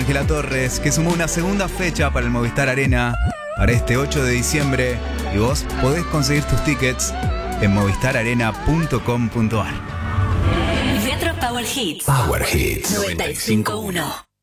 Ángela Torres, que sumó una segunda fecha para el Movistar Arena para este 8 de diciembre. Y vos podés conseguir tus tickets en movistararena.com.ar. Retro Power Hits. Power Hits 95.1.